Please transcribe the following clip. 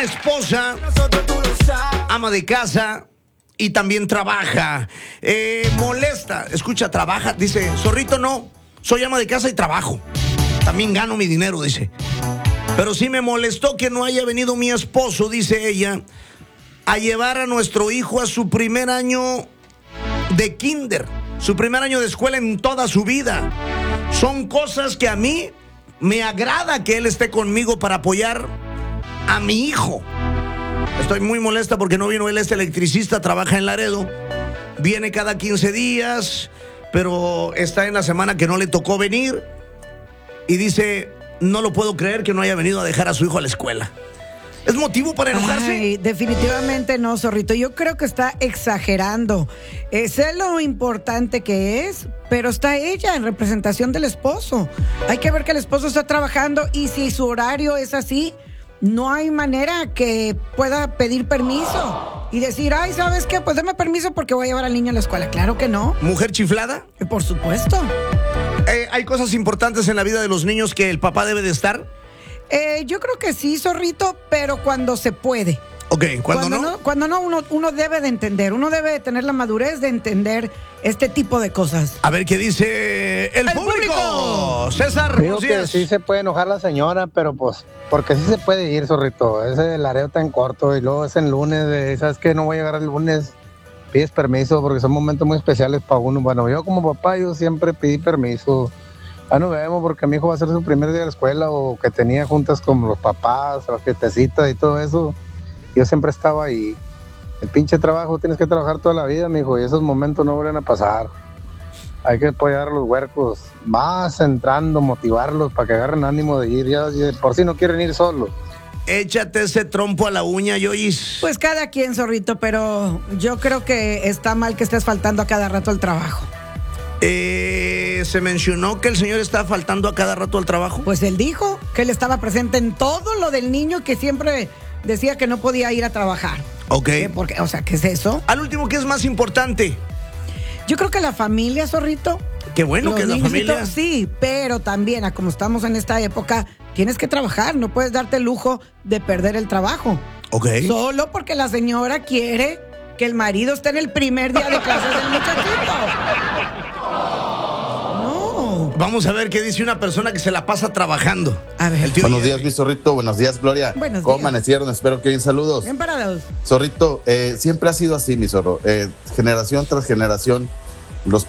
una esposa, ama de casa y también trabaja. Molesta, escucha, trabaja, dice, zorrito, no, soy ama de casa y trabajo. También gano mi dinero, dice. Pero sí me molestó que no haya venido mi esposo, dice ella, a llevar a nuestro hijo a su primer año de kinder, su primer año de escuela en toda su vida. Son cosas que a mí me agrada que él esté conmigo para apoyar a mi hijo. Estoy muy molesta porque no vino. Él es electricista, trabaja en Laredo, viene cada 15 días, pero está en la semana que no le tocó venir y dice, no lo puedo creer que no haya venido a dejar a su hijo a la escuela. ¿Es motivo para enojarse? Ay, definitivamente no, zorrito. Yo creo que está exagerando. Sé lo importante que es, pero está ella en representación del esposo. Hay que ver que el esposo está trabajando y si su horario es así, no hay manera que pueda pedir permiso y decir, ay, ¿sabes qué? Pues dame permiso porque voy a llevar al niño a la escuela. Claro que no. ¿Mujer chiflada? Por supuesto. ¿Hay cosas importantes en la vida de los niños que el papá debe de estar? Yo creo que sí, zorrito, pero cuando se puede. Ok, ¿cuándo no? Cuando no, uno debe de entender, uno debe de tener la madurez de entender este tipo de cosas. A ver qué dice el público. César, Digo que sí se puede enojar la señora, pero pues, porque sí se puede ir, zorrito. Ese Laredo tan corto y luego es el lunes, ¿sabes qué? No voy a llegar el lunes. Pides permiso porque son momentos muy especiales para uno. Bueno, yo como papá, yo siempre pedí permiso. Nos vemos porque mi hijo va a hacer su primer día de la escuela o que tenía juntas con los papás, las fiestecitas y todo eso. Yo siempre estaba ahí. El pinche trabajo, tienes que trabajar toda la vida, mijo, y esos momentos no vuelven a pasar. Hay que apoyar a los huercos, más entrando, motivarlos para que agarren ánimo de ir. Ya por si no quieren ir solos. Échate ese trompo a la uña, Yoyis. Pues cada quien, zorrito, pero yo creo que está mal que estés faltando a cada rato al trabajo. Se mencionó que el señor está faltando a cada rato al trabajo. Pues él dijo que él estaba presente en todo lo del niño, que siempre decía que no podía ir a trabajar. Ok. Porque, o sea, ¿qué es eso? Al último, ¿qué es más importante? Yo creo que la familia, zorrito. Qué bueno que es la familia. Sí, pero también, como estamos en esta época, tienes que trabajar. No puedes darte el lujo de perder el trabajo. Ok. Solo porque la señora quiere que el marido esté en el primer día de clases del muchachito. Vamos a ver qué dice una persona que se la pasa trabajando. A ver. Buenos días, mi zorrito. Buenos días, Gloria. Buenos ¿Cómo días. amanecieron? Espero que bien. Saludos. Bien parados. Zorrito, siempre ha sido así, mi zorro. Generación tras generación, los